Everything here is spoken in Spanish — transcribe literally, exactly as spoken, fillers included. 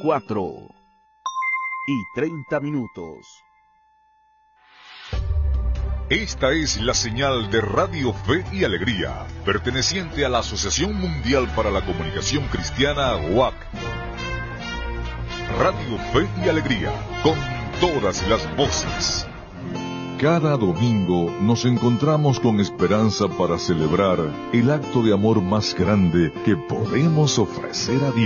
cuatro y treinta minutos. Esta es la señal de Radio Fe y Alegría, perteneciente a la Asociación Mundial para la Comunicación Cristiana, O A C. Radio Fe y Alegría, con todas las voces. Cada domingo nos encontramos con esperanza para celebrar el acto de amor más grande que podemos ofrecer a Dios.